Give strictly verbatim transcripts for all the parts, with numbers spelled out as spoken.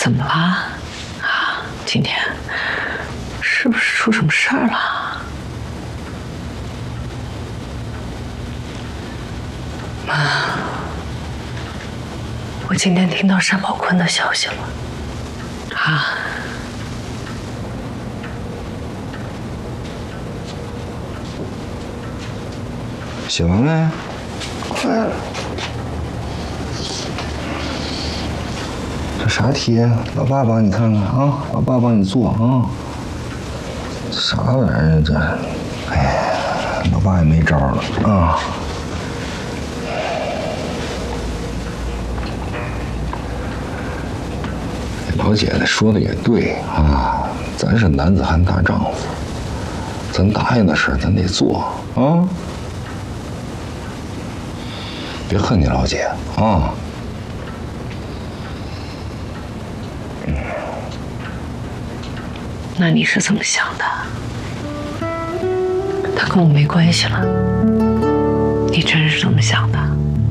怎么了？啊，今天是不是出什么事儿了？妈，我今天听到单宝坤的消息了。啊。 写完没？快了。这啥题？老爸帮你看看啊，老爸帮你做啊。啥玩意儿这？哎呀，老爸也没招了啊。老姐姐说的也对啊，咱是男子汉大丈夫，咱答应的事咱得做啊。 别恨你老姐啊！ 嗯，那你是怎么想的？他跟我没关系了，你真是这么想的？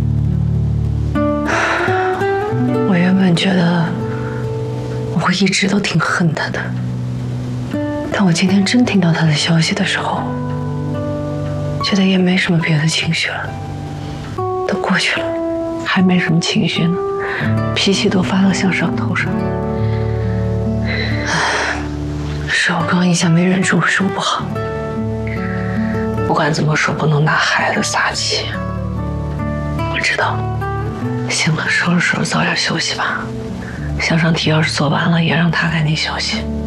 我原本觉得我会一直都挺恨他的，但我今天真听到他的消息的时候，觉得也没什么别的情绪了。 都过去了，还没什么情绪呢，脾气都发到向上头上。是我刚刚一下没忍住，是我不好。不管怎么说，不能拿孩子撒气。我知道。行了，收拾收拾，早点休息吧。向上题要是做完了，也让他赶紧休息。